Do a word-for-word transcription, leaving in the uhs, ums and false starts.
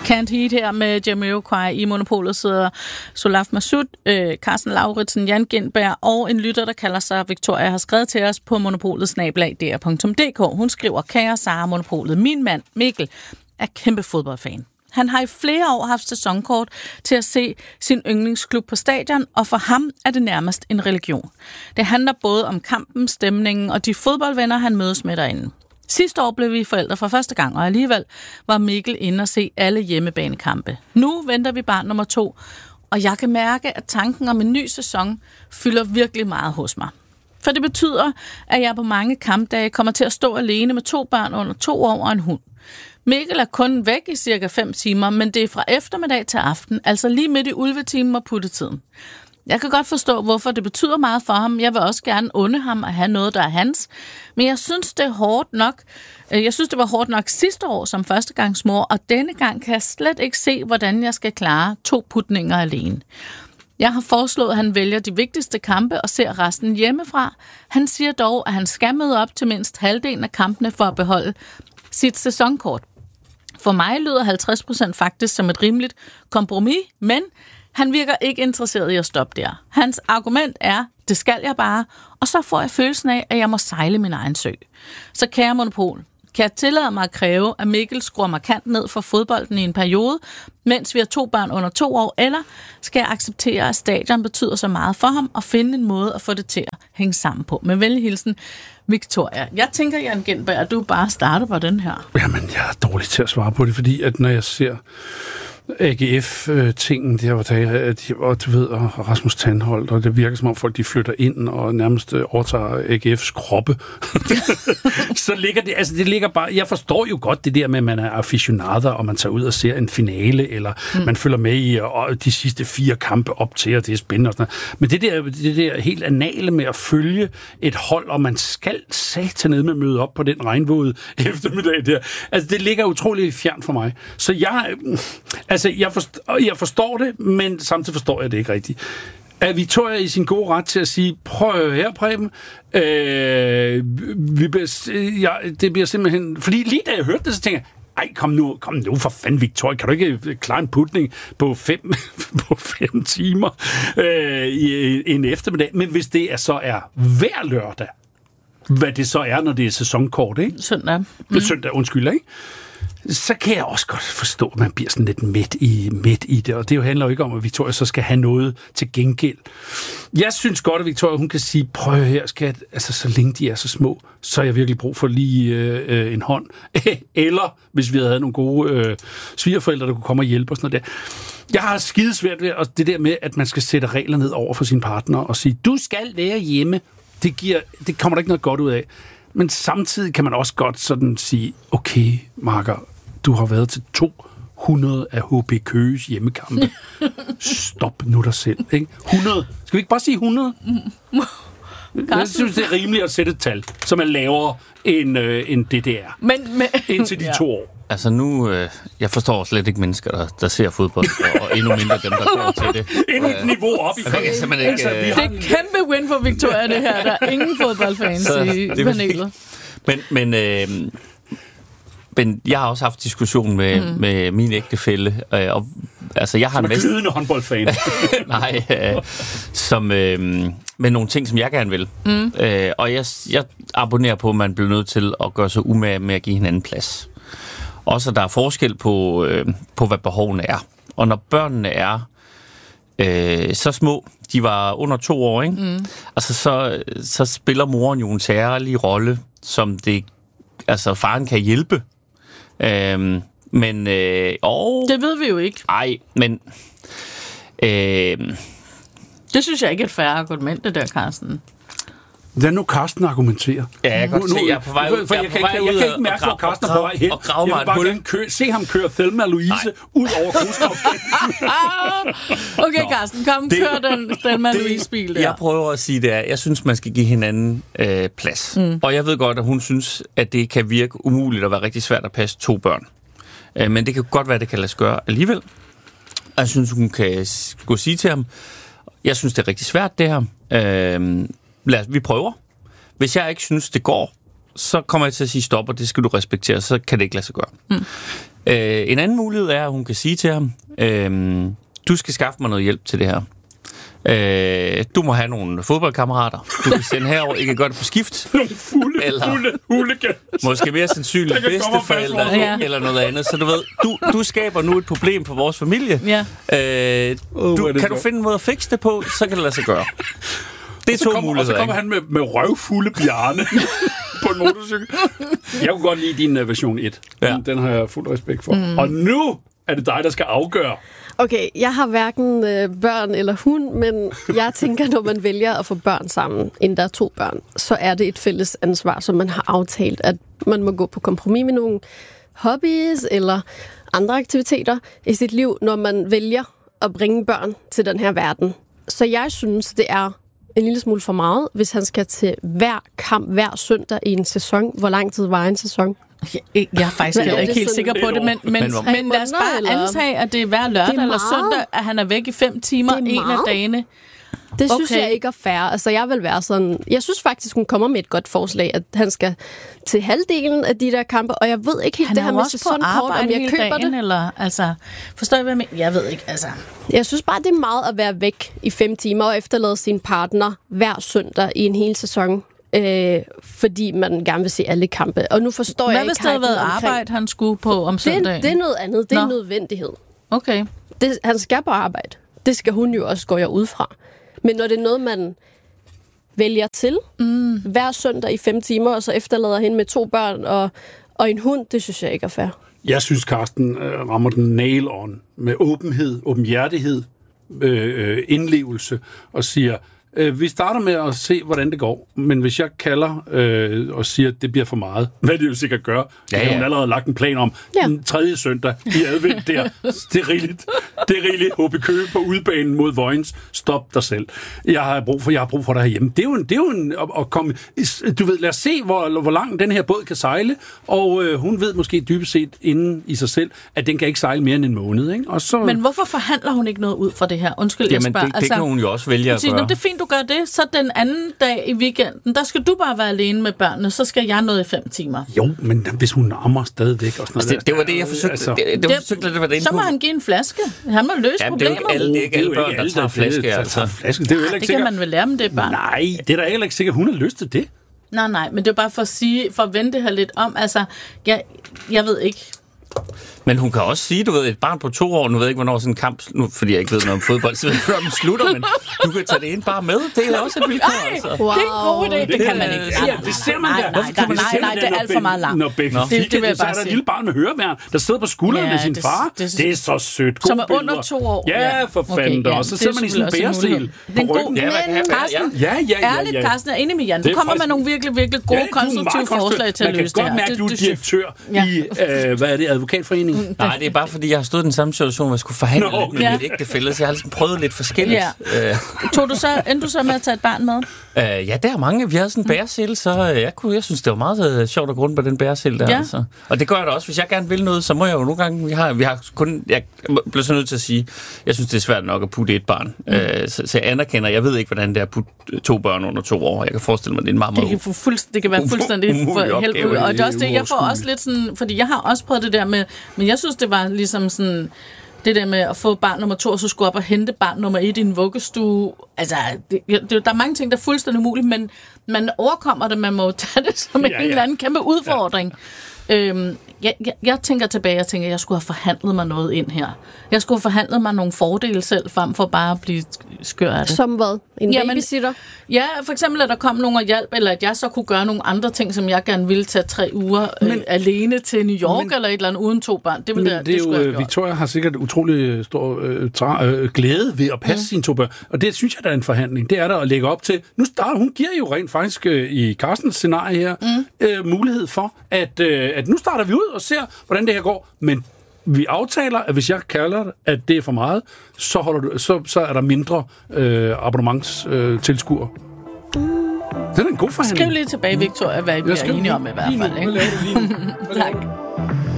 Can't Heat her med Jamiroquai. I Monopolet sidder Solaf Massoud, øh, Carsten Lauritsen, Jan Gindberg og en lytter, der kalder sig Victoria, har skrevet til os på monopolet snabel-a d r punktum d k. Hun skriver, kære Sara Monopolet, min mand Mikkel er kæmpe fodboldfan. Han har i flere år haft sæsonkort til at se sin yndlingsklub på stadion, og for ham er det nærmest en religion. Det handler både om kampen, stemningen og de fodboldvenner, han mødes med derinde. Sidste år blev vi forældre for første gang, og alligevel var Mikkel inde og se alle hjemmebanekampe. Nu venter vi barn nummer to, og jeg kan mærke, at tanken om en ny sæson fylder virkelig meget hos mig. For det betyder, at jeg på mange kampdage kommer til at stå alene med to børn under to år og en hund. Mikkel er kun væk i cirka fem timer, men det er fra eftermiddag til aften, altså lige midt i ulvetimen og puttetiden. Jeg kan godt forstå, hvorfor det betyder meget for ham. Jeg vil også gerne unde ham at have noget, der er hans. Men jeg synes, det er hårdt nok. Jeg synes, det var hårdt nok sidste år som førstegangsmor, og denne gang kan jeg slet ikke se, hvordan jeg skal klare to putninger alene. Jeg har foreslået, at han vælger de vigtigste kampe og ser resten hjemmefra. Han siger dog, at han skal møde op til mindst halvdelen af kampene for at beholde sit sæsonkort. For mig lyder halvtreds procent faktisk som et rimeligt kompromis, men han virker ikke interesseret i at stoppe der. Hans argument er, det skal jeg bare, og så får jeg følelsen af, at jeg må sejle min egen sø. Så kære Monopol, kan jeg tillade mig at kræve, at Mikkel skruer markant ned for fodbolden i en periode, mens vi har to børn under to år, eller skal jeg acceptere, at stadion betyder så meget for ham, og finde en måde at få det til at hænge sammen på? Med venlig hilsen, Victoria. Jeg tænker, Jan Gindberg, at du bare starter på den her. Jamen, jeg er dårlig til at svare på det, fordi at når jeg ser A G F-tingen, det var der, og du ved, og Rasmus Tandholt, og det virker som om folk, de flytter ind og nærmest overtager A G F's kroppe. Så ligger det, altså det ligger bare, jeg forstår jo godt det der med, at man er aficionader, og man tager ud og ser en finale, eller mm. man følger med i og de sidste fire kampe op til, og det er spændende og sådan noget. Men det der, det der helt anale med at følge et hold, og man skal satanede med at møde op på den regnvåde eftermiddag der, altså det ligger utroligt fjern for mig. Så jeg, altså jeg forstår, jeg forstår det, men samtidig forstår jeg det ikke rigtigt. Er Victoria i sin gode ret til at sige, prøv her, Preben, øh, vi bliver, ja, det bliver simpelthen, fordi lige da jeg hørte det, så tænker jeg, ej, kom nu, kom nu for fanden, Victoria, kan du ikke klare en putning på fem, på fem timer øh, i en eftermiddag? Men hvis det er, så er hver lørdag, hvad det så er, når det er sæsonkort, ikke? Søndag. Mm. Søndag, undskyld, ikke? Så kan jeg også godt forstå, at man bliver sådan lidt midt i, midt i det. Og det jo handler jo ikke om, at Victoria så skal have noget til gengæld. Jeg synes godt, at Victoria, hun kan sige, prøv her, skat, altså så længe de er så små, så er jeg virkelig brug for lige øh, en hånd. Eller hvis vi havde nogle gode øh, svigerforældre, der kunne komme og hjælpe og sådan noget der. Jeg har skidesvært ved det der med, at man skal sætte regler ned over for sin partner og sige, du skal være hjemme. Det, giver, det kommer der ikke noget godt ud af. Men samtidig kan man også godt sådan sige, okay, Marker, du har været til to hundrede af H B Køges hjemmekampe. Stop nu dig selv, ikke? hundrede. Skal vi ikke bare sige hundrede? Jeg synes, det er rimeligt at sætte et tal, som er lavere end, øh, end det, det er. Men, men, indtil de ja. to år. Altså nu, øh, jeg forstår slet ikke mennesker, der, der ser fodbold, og endnu mindre dem, der går til det. Endnu et niveau op i okay, ikke, øh... Det er et kæmpe win for Victoria, det her. Der er ingen fodboldfans så, i panelet. Men, men, øh, men jeg har også haft diskussion med, mm. med min ægtefælle. Øh, og, altså, jeg har som en er glidende håndboldfan. Nej, øh, som, øh, med nogle ting, som jeg gerne vil. Mm. Øh, og jeg, jeg abonnerer på, at man bliver nødt til at gøre sig umage med at give hinanden plads. Også at der er forskel på, øh, på hvad behovene er. Og når børnene er øh, så små, de var under to år, ikke? Mm. Altså, så, så spiller moren jo en særlig rolle, som det, altså faren kan hjælpe. Øhm, men, øh, og, det ved vi jo ikke. Nej, men... Øh, det synes jeg ikke er et fair argument, det der, Carsten. Det er nu, Carsten argumenterer. Ja, jeg kan godt se, jeg er på vej ud. For jeg, jeg, kan, jeg, jeg kan ikke mærke, hvor Carsten er på vej hen. Og grave mig jeg vil bare kø, se ham køre Thelma Louise Nej. ud over Grustorp. Okay, Carsten, kom, det, kør den Thelma Louise-bil der. Jeg prøver at sige det er, jeg synes, man skal give hinanden øh, plads. Mm. Og jeg ved godt, at hun synes, at det kan virke umuligt at være rigtig svært at passe to børn. Øh, men det kan godt være, at det kan lade sig gøre alligevel. Og jeg synes, hun kan gå sige til ham, jeg synes, det er rigtig svært, det her. Øh, lad os, vi prøver. Hvis jeg ikke synes, det går, så kommer jeg til at sige stop, og det skal du respektere, så kan det ikke lade sig gøre. Mm. Øh, en anden mulighed er, at hun kan sige til ham, øh, du skal skaffe mig noget hjælp til det her. Øh, du må have nogle fodboldkammerater. Du kan sende herover, I kan gøre det på skift. Nogle fulde, eller fulde hooligans. Måske mere sandsynligt bedsteforældre ja. eller noget andet. Så du ved, du, du skaber nu et problem for vores familie. Ja. Øh, du, oh, kan du finde en måde at fikse det på, så kan det lade sig gøre. Det er to kommer, muligheder. Og så kommer han med, med røvfulde Bjarne på en motorcykel. Jeg kunne godt lide din uh, version et. Ja. Den, den har jeg fuld respekt for. Mm. Og nu er det dig, der skal afgøre. Okay, jeg har hverken øh, børn eller hund, men jeg tænker, når man vælger at få børn sammen, inden der er to børn, så er det et fælles ansvar, som man har aftalt, at man må gå på kompromis med nogle hobbies eller andre aktiviteter i sit liv, når man vælger at bringe børn til den her verden. Så jeg synes, det er en lille smule for meget, hvis han skal til hver kamp, hver søndag i en sæson. Hvor lang tid var en sæson? Jeg er faktisk Men er ikke det helt sådan sikker på det, men, men, men, men lad os bare eller? antage, at det er hver lørdag Det er eller meget. søndag, at han er væk i fem timer en af dagene. Det synes Okay. jeg ikke er fair. Altså, jeg vil være sådan... Jeg synes faktisk, hun kommer med et godt forslag, at han skal til halvdelen af de der kampe, og jeg ved ikke helt Han det er her jo med også på sæsonkort, om arbejde jeg hele køber dagen, det. eller, altså, forstår jeg, hvad jeg mener? Jeg ved ikke, altså... Jeg synes bare, det er meget at være væk i fem timer og efterlade sin partner hver søndag i en hel sæson. Øh, fordi man gerne vil se alle kampe. Og nu forstår Hvad jeg hvis ikke... det havde været omkring- arbejde, han skulle på om det, søndagen? det er noget andet. Det er Nå. en nødvendighed. Okay. Det, han skal på arbejde. Det skal hun jo også, går jeg ud fra. Men når det er noget, man vælger til mm. hver søndag i fem timer, og så efterlader hende med to børn og, og en hund, det synes jeg ikke er fair. Jeg synes, Carsten øh, rammer den nail on med åbenhed, åbenhjertighed, øh, øh, indlevelse og siger, øh, vi starter med at se, hvordan det går, men hvis jeg kalder øh, og siger, at det bliver for meget, hvad det jo sikkert gør, ja, ja. Hun allerede lagt en plan om, Ja. den tredje søndag i advent der, det er rigeligt, det er rigeligt, H B Køge på udbanen mod Vojens, stop dig selv. Jeg har brug for, jeg har brug for dig herhjemme. Det er jo en, det er jo en at, at komme, du ved, lad os se, hvor, hvor langt den her båd kan sejle, og øh, hun ved måske dybest set inden i sig selv, at den kan ikke sejle mere end en måned, ikke? Og så... Men hvorfor forhandler hun ikke noget ud fra det her? Undskyld, jeg Jamen, spørger. det, det kan hun jo også vælge at sige, gøre. det er fint, du gør det. Så den anden dag i weekenden, der skal du bare være alene med børnene, så skal jeg noget i fem timer. Jo, men hvis hun ammer stadigvæk og sådan noget. Altså, det, det var det, jeg forsøgte. Altså, det, det, var, forsøgte, det var det Så må han give en flaske. Han må løse Jamen, det er jo problemet. ikke alle, det er ikke alle børn, der tager flaske, altså. Flaske. Det er jo heller Det ikke kan sikkert. man vel lære dem, det er bare. Nej, det er da heller ikke sikkert, hun har lyst til det. Nej, nej, men det er bare for at sige, for at vende det her lidt om. Altså, jeg, jeg ved ikke. Men hun kan også sige, du ved, et barn på to år, nu ved jeg ikke, hvornår sådan en kamp, nu, fordi jeg ikke ved noget om fodbold, så ved jeg ikke, hvornår den slutter, men du kan tage det ind bare med. Det er også et vilkår, altså. Wow. Det er en god idé. Det, det kan man ikke. Ja, det ser man nej, der. nej, nej, nej, nej, det er alt for meget langt. Når Becky Det- det vil jeg så bare er der et sige. lille barn med høreværn, der sidder på skulderen Ja, med sin det- far. det- Det er så sødt. Som Gode er under billeder. to år. Ja, for Okay, fanden da. ja, Og så det sidder er man i sådan en selvfølgelig også en bærestil mulighed. Det er en på god- ryggen. Ja, man kan have bær, ja. Carsten, Ja, ja, ja, ærligt, ja. Carsten, jeg er enig med Jan. Det Du er kommer med faktisk- nogle virkelig, virkelig gode, Ja, du er meget konstruktive forslag til at løse det her. Man kan godt mærke, at du er Det- det- direktør Ja. i, øh, hvad er det, advokatforeningen? Nej, det er bare fordi, jeg har stået i den samme situation, hvor jeg skulle forhandle Nå, lidt med ja. mit ægtefælle, så jeg har ligesom prøvet lidt forskelligt. Ja. Øh, Tog du så, endte du så med at tage et barn med? øh, ja, der er mange. Vi havde sådan en bæresel, så øh, jeg, kunne, jeg synes, det var meget øh, sjovt at gå rundt på den bæresel der. Ja. Altså. Og det gør jeg da også. Hvis jeg gerne vil noget, så må jeg jo nogle gange... Vi har, vi har kun, jeg bliver så nødt til at sige, jeg synes, det er svært nok at putte et barn. Mm. Øh, så, så jeg anerkender, jeg ved ikke, hvordan det er at putte to børn under to år. Jeg kan forestille mig, det er en meget, Det meget... kan, få fuldst, det kan være fuldstændig umulig for opgave. helt ud. Og det er også det, jeg får Uoverskueligt. også lidt sådan, fordi jeg har også prøvet det der med, men jeg synes, det var ligesom sådan, det der med at få barn nummer to, og så skulle op og hente barn nummer et i en vuggestue. Altså, det, det, der er mange ting, der er fuldstændig umuligt, men man overkommer det, man må jo tage det som Ja, ja, ja. en eller anden kæmpe udfordring. Ja. Øhm, jeg, jeg, jeg tænker tilbage, jeg tænker, jeg skulle have forhandlet mig noget ind her. Jeg skulle have forhandlet mig nogle fordele selv, frem for bare at blive skør af det. Som hvad? En Jamen, babysitter? Ja, for eksempel, at der kom nogen og hjælp, eller at jeg så kunne gøre nogle andre ting, som jeg gerne ville tage tre uger men, øh, alene til New York, men, eller et eller andet uden to børn. Det, ville Men det, det er det skulle jo, jeg øh, have gjort. Victoria har sikkert utrolig stor øh, tra- øh, glæde ved at passe mm. sine to børn. Og det synes jeg, der er en forhandling. Det er der at lægge op til. Nu starter, hun giver jo rent faktisk øh, i Carstens scenarie her mm. øh, mulighed for, at, øh, at nu starter vi ud og ser, hvordan det her går. Men vi aftaler, at hvis jeg kalder det, at det er for meget, så, holder du, så, så er der mindre øh, abonnementstilskuer. Øh, det er da en god forhandling. Skriv lige tilbage, Victoria, hvad I bliver enige om i hvert fald. Ikke? Ikke? Tak.